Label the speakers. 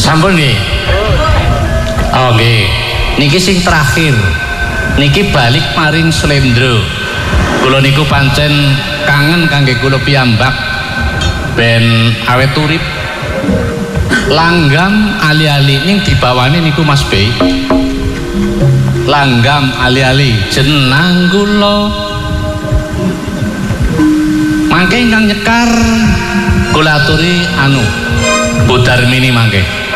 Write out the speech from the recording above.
Speaker 1: Sampun nggih. Oh nggih. Niki sing terakhir. Niki balik maring Slendro. Kula niku pancen kangen kangge kula piyambak ben awet urip. Langgam ali-ali ning dibawane niku Mas Bey. Langgam ali-ali jeneng kula. Mangke ingkang nyekar kula aturi Bu Darmini mangke.